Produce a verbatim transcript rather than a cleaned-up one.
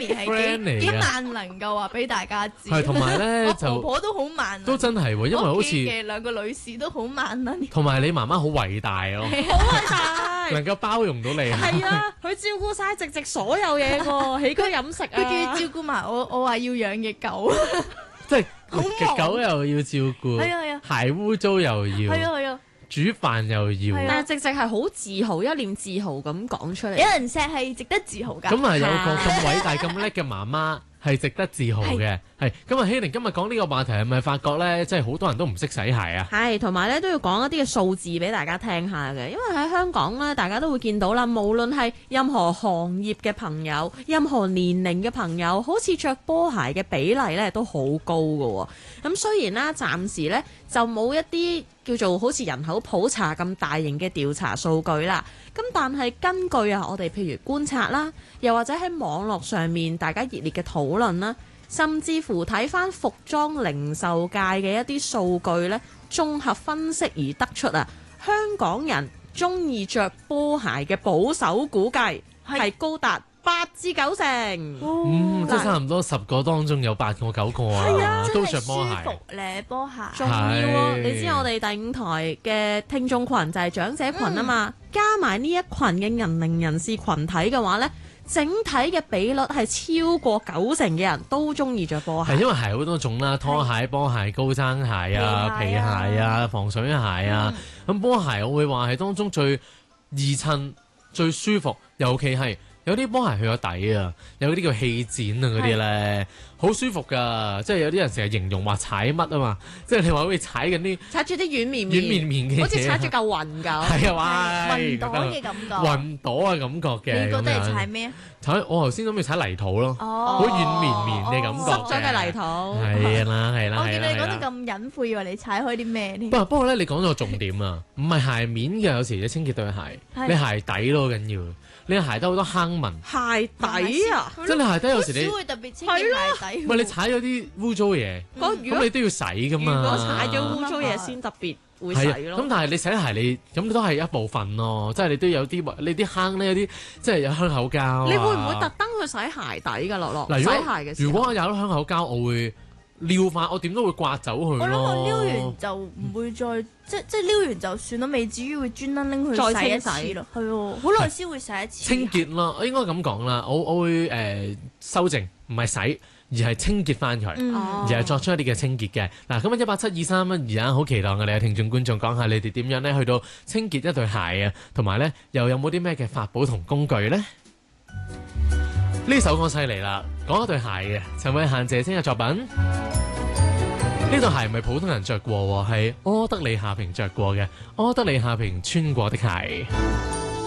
Annie 係幾幾萬能夠話俾大家知。 係同埋咧就婆婆都好萬能， 都真係喎，因為好似嘅兩個女士都好萬能。 同埋你媽媽好偉大咯， 好偉大， 能夠包容到你。 係啊，佢照顧晒直直所有嘢喎，起居飲食啊， 佢仲要照顧埋我，我話要養嘅狗， 即係狗又要照顧， 係啊係啊， 鞋污糟又要， 係啊係啊。 煮飯又要， 但係直直係好自豪，一臉自豪咁講出嚟。 有人錫係值得自豪㗎。 咁啊有個咁偉大咁叻嘅媽媽係值得自豪嘅。係咁啊，希玲今日講呢個話題係咪發覺咧，即係好多人都唔識洗鞋啊？ 係，同埋咧都要講一啲嘅數字俾大家聽下嘅，因為喺香港咧，大家都會見到啦，無論係任何行業嘅朋友、任何年齡嘅朋友，好似着波鞋嘅比例咧都好高㗎喎。咁雖然啦，暫時咧就冇一啲叫做好似人口普查咁大型嘅調查數據啦，咁但係根據啊，我哋譬如觀察啦，又或者喺網絡上面大家熱烈嘅討論啦，甚至乎睇返服裝零售界嘅一啲數據呢，綜合分析而得出啊，香港人鍾意着波鞋嘅保守估計係高達八至九成， 嗯，即係差唔多十個當中有八個九個啊，都着波鞋， 舒服咧波鞋。 仲要啊！你知我哋第五台嘅聽眾群就係長者群啊嘛，嗯、加埋呢一群嘅銀齡人士群體嘅話呢，整體嘅比率係超過九成嘅人都中意着波鞋。 係因為鞋好多種啦，拖鞋、波鞋、高踭鞋啊、皮鞋啊、防水鞋啊，咁、嗯、波鞋我會話係當中最易襯、最舒服，尤其係。有啲波鞋去咗底啊，有啲叫氣墊啊嗰啲咧，好舒服噶，即係有啲人成日形容話踩乜啊嘛，即係你話好似踩緊啲踩住啲軟綿軟綿綿嘅嘢， 好似踩住嚿雲咁。 係啊，喂， 雲朵嘅感覺， 雲朵嘅感覺嘅。 你覺得係踩咩啊？ 踩我頭先諗住踩泥土咯， 好軟綿綿嘅感覺， 濕咗嘅泥土。 係啦係啦。 我見你講得咁隱晦，以為你踩開啲咩添？ 不過不過咧，你講咗個重點啊，唔係鞋面嘅，有時你清潔對鞋，你鞋底都好緊要。你鞋底好多坑紋， 鞋底啊， 即係你鞋底有時你好少會特別清潔鞋底。 唔係你踩咗啲污糟嘢，咁你都要洗噶嘛。 如果踩咗污糟嘢先特別會洗咯。 咁但係你洗鞋你咁都係一部分咯，即係你都有啲你啲坑咧有啲即係有香口膠。 你會唔會特登去洗鞋底㗎？樂樂洗鞋嘅時候， 如果有香口膠，我會撩翻，我點都會刮走佢咯。 我諗我撩完就唔會再即即撩完就算啦，未至於會專登拎去洗一次咯。係喎，好耐先會洗一次。 清潔咯，應該咁講啦。我我會誒、呃、修正，唔係洗，而係清潔翻佢，嗯、而係作出一啲嘅清潔嘅。嗱，咁啊一八七二三蚊，而家好期待我哋嘅聽眾觀眾講下你哋點樣咧去到清潔一對鞋啊，同埋咧又有冇啲咩嘅法寶同工具咧？呢首歌犀利啦，講一對鞋嘅陳慧嫻姐姐嘅作品。呢對鞋唔係普通人着過，係柯德莉夏萍着過嘅，柯德莉夏萍穿過的鞋。